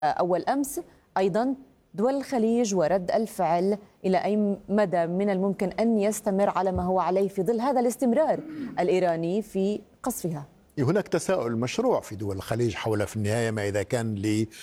أول أمس أيضا دول الخليج ورد الفعل إلى أي مدى من الممكن أن يستمر على ما هو عليه في ظل هذا الاستمرار الإيراني في قصفها؟ هناك تساؤل مشروع في دول الخليج حول في النهاية ما إذا كان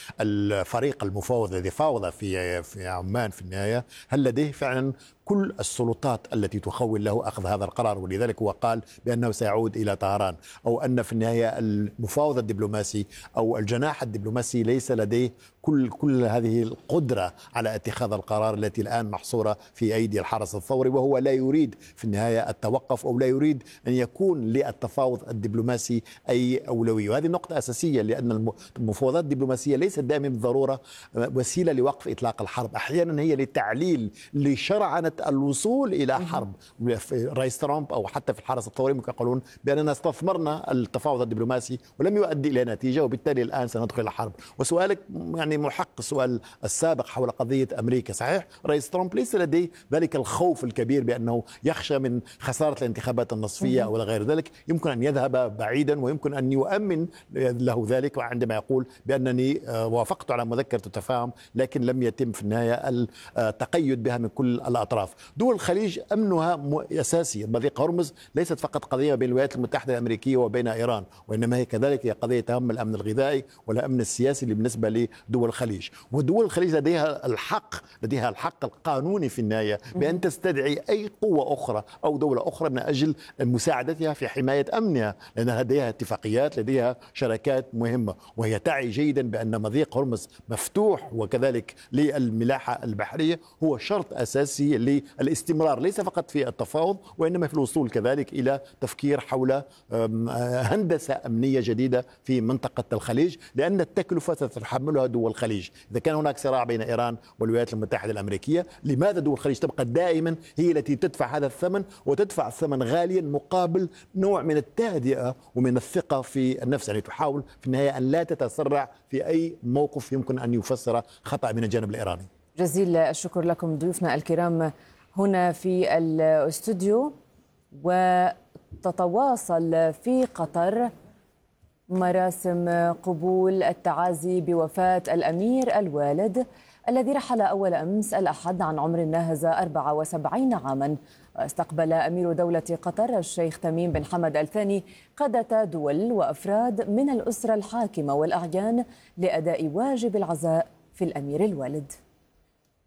للفريق المفاوض الذي فاوض في عمان في النهاية هل لديه فعلا كل السلطات التي تخول له أخذ هذا القرار، ولذلك هو قال بأنه سيعود إلى طهران، أو أن في النهاية المفاوض الدبلوماسي أو الجناح الدبلوماسي ليس لديه كل هذه القدرة على اتخاذ القرار التي الآن محصورة في أيدي الحرس الثوري، وهو لا يريد في النهاية التوقف أو لا يريد أن يكون للتفاوض الدبلوماسي أي أولوية. وهذه نقطة أساسية، لأن المفاوضات الدبلوماسية ليست دائما بالضرورة وسيلة لوقف إطلاق الحرب، أحيانا هي لتعليل لشرعنة الوصول إلى حرب. رئيس ترامب أو حتى في الحرس الثوري ممكن يقولون بأننا استثمرنا التفاوض الدبلوماسي ولم يؤدي إلى نتيجة، وبالتالي الآن سندخل إلى حرب. وسؤالك يعني محق السؤال السابق حول قضية أمريكا. صحيح رئيس ترامب ليس لديه ذلك الخوف الكبير بأنه يخشى من خسارة الانتخابات النصفية أو غير ذلك، يمكن أن يذهب بعيدا ويمكن أن يؤمن له ذلك عندما يقول بأنني وافقت على مذكرة التفاهم لكن لم يتم في النهاية التقيد بها من كل الأطراف. دول الخليج أمنها أساسي. مضيق هرمز ليست فقط قضية بين الولايات المتحدة الأمريكية وبين إيران، وإنما هي كذلك هي قضية تهم الأمن الغذائي والأمن السياسي بالنسبة لدول الخليج. ودول الخليج لديها الحق القانوني في النهاية بأن تستدعي أي قوة أخرى أو دولة أخرى من أجل مساعدتها في حماية أمنها، لأن لديها اتفاقيات، لديها شراكات مهمة، وهي تعي جيدا بأن مضيق هرمز مفتوح وكذلك للملاحة البحرية هو شرط أساسي للاستمرار ليس فقط في التفاوض وإنما في الوصول كذلك إلى تفكير حول هندسة أمنية جديدة في منطقة الخليج، لأن التكلفة ستتحملها دول الخليج. إذا كان هناك صراع بين إيران والولايات المتحدة الأمريكية، لماذا دول الخليج تبقى دائما هي التي تدفع هذا الثمن، وتدفع الثمن غاليا مقابل نوع من التهدئة ومن الثقة في النفس؟ يعني تحاول في النهاية أن لا تتسرع في أي موقف يمكن أن يفسر خطأ من الجانب الإيراني. جزيل الشكر لكم ضيوفنا الكرام هنا في الاستوديو. وتتواصل في قطر مراسم قبول التعازي بوفاة الأمير الوالد الذي رحل أول أمس الأحد عن عمر ناهز 74 عاما. استقبل أمير دولة قطر الشيخ تميم بن حمد الثاني قادة دول وأفراد من الأسرة الحاكمة والأعيان لأداء واجب العزاء في الأمير الوالد.